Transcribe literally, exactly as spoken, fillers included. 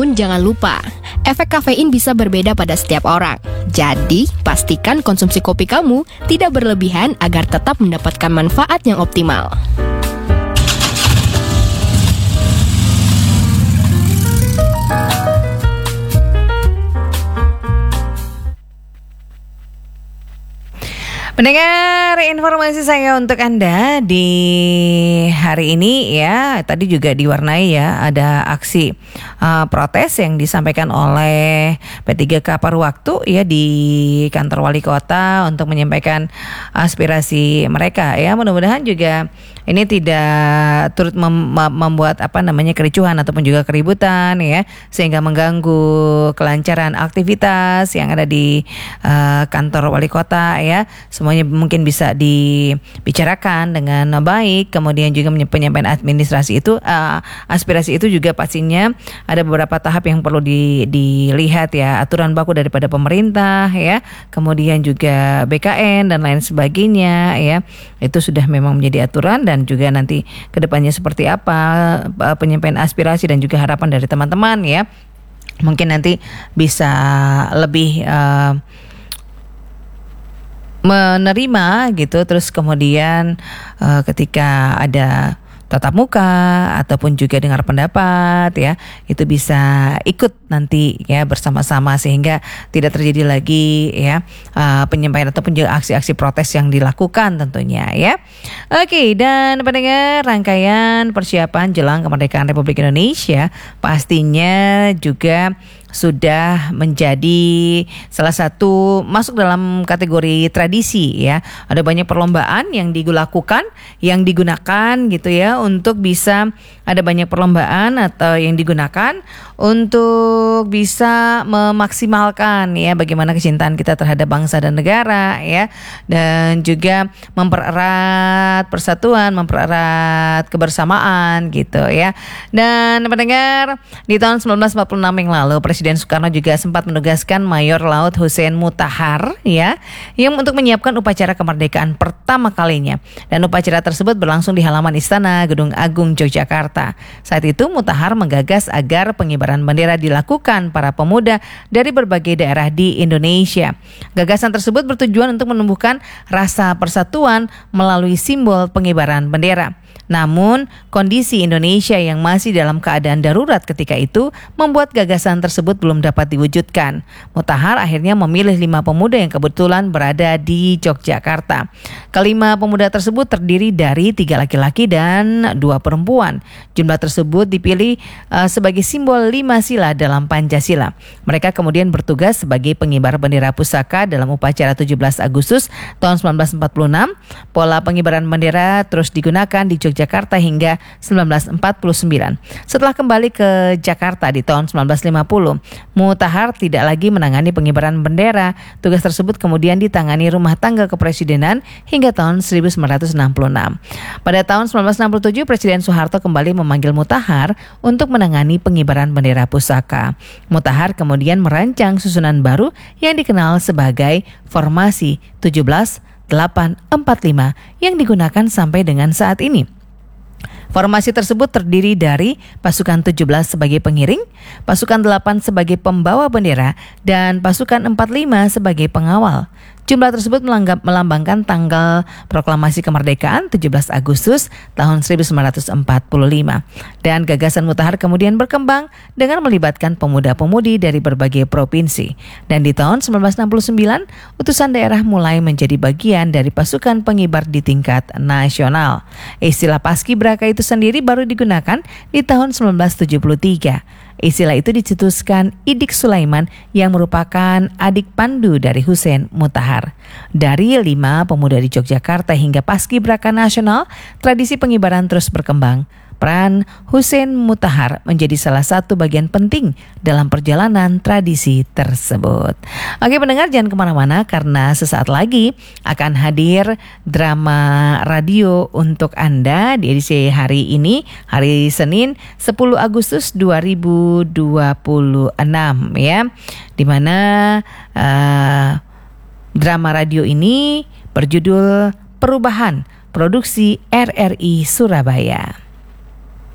Namun jangan lupa, efek kafein bisa berbeda pada setiap orang. Jadi, pastikan konsumsi kopi kamu tidak berlebihan agar tetap mendapatkan manfaat yang optimal. Pendengar, informasi saya untuk Anda di hari ini ya, tadi juga diwarnai ya, ada aksi uh, protes yang disampaikan oleh P tiga K paruh waktu ya di kantor wali kota untuk menyampaikan aspirasi mereka ya. Mudah-mudahan juga ini tidak turut mem- membuat apa namanya kericuhan ataupun juga keributan ya, sehingga mengganggu kelancaran aktivitas yang ada di uh, kantor wali kota ya. Semuanya mungkin bisa dibicarakan dengan baik. Kemudian juga penyampaian administrasi itu, uh, aspirasi itu juga pastinya ada beberapa tahap yang perlu di, dilihat ya. Aturan baku daripada pemerintah ya, kemudian juga B K N dan lain sebagainya ya. Itu sudah memang menjadi aturan, dan juga nanti kedepannya seperti apa uh, penyampaian aspirasi dan juga harapan dari teman-teman ya. Mungkin nanti bisa lebih uh, menerima gitu. Terus kemudian uh, ketika ada tatap muka ataupun juga dengar pendapat ya, itu bisa ikut nanti ya bersama-sama, sehingga tidak terjadi lagi ya uh, penyampaian ataupun juga aksi-aksi protes yang dilakukan tentunya ya. Oke, dan pendengar, rangkaian persiapan jelang kemerdekaan Republik Indonesia pastinya juga sudah menjadi salah satu masuk dalam kategori tradisi ya. Ada banyak perlombaan yang dilakukan, yang digunakan gitu ya, untuk bisa ada banyak perlombaan atau yang digunakan untuk bisa memaksimalkan ya bagaimana kecintaan kita terhadap bangsa dan negara ya, dan juga mempererat persatuan, mempererat kebersamaan gitu ya. Dan pendengar, di tahun sembilan belas empat puluh enam yang lalu Presiden Soekarno juga sempat menugaskan Mayor Laut Hussein Mutahar ya, yang untuk menyiapkan upacara kemerdekaan pertama kalinya, dan upacara tersebut berlangsung di halaman Istana Gedung Agung Yogyakarta. Saat itu Mutahar menggagas agar pengibaran bendera dilakukan para pemuda dari berbagai daerah di Indonesia. Gagasan tersebut bertujuan untuk menumbuhkan rasa persatuan melalui simbol pengibaran bendera. Namun, kondisi Indonesia yang masih dalam keadaan darurat ketika itu membuat gagasan tersebut belum dapat diwujudkan. Mutahar akhirnya memilih lima pemuda yang kebetulan berada di Yogyakarta. Kelima pemuda tersebut terdiri dari tiga laki-laki dan dua perempuan. Jumlah tersebut dipilih uh, sebagai simbol lima sila dalam Pancasila. Mereka kemudian bertugas sebagai pengibar bendera pusaka dalam upacara tujuh belas Agustus tahun sembilan belas empat puluh enam. Pola pengibaran bendera terus digunakan di Yogyakarta Jakarta hingga sembilan belas empat puluh sembilan. Setelah kembali ke Jakarta di tahun sembilan belas lima puluh, Mutahar tidak lagi menangani pengibaran bendera. Tugas tersebut kemudian ditangani rumah tangga kepresidenan hingga tahun seribu sembilan ratus enam puluh enam. Pada tahun sembilan belas enam puluh tujuh, Presiden Soeharto kembali memanggil Mutahar untuk menangani pengibaran bendera pusaka. Mutahar kemudian merancang susunan baru yang dikenal sebagai Formasi tujuh belas delapan empat lima yang digunakan sampai dengan saat ini. Formasi tersebut terdiri dari pasukan tujuh belas sebagai pengiring, pasukan delapan sebagai pembawa bendera, dan pasukan empat puluh lima sebagai pengawal. Jumlah tersebut melambangkan tanggal proklamasi kemerdekaan tujuh belas Agustus tahun seribu sembilan ratus empat puluh lima. Dan gagasan Mutahar kemudian berkembang dengan melibatkan pemuda-pemudi dari berbagai provinsi. Dan di tahun sembilan belas enam puluh sembilan, utusan daerah mulai menjadi bagian dari pasukan pengibar di tingkat nasional. Istilah Paskibraka itu sendiri baru digunakan di tahun sembilan belas tujuh puluh tiga. Istilah itu dicetuskan Idik Sulaiman yang merupakan adik Pandu dari Hussein Mutahar. Dari lima pemuda di Yogyakarta hingga Paskibraka nasional, tradisi pengibaran terus berkembang. Peran Hussein Mutahar menjadi salah satu bagian penting dalam perjalanan tradisi tersebut. Oke pendengar, jangan kemana-mana karena sesaat lagi akan hadir drama radio untuk Anda di edisi hari ini, hari Senin sepuluh Agustus dua ribu dua puluh enam ya, dimana uh, drama radio ini berjudul Perubahan, produksi R R I Surabaya.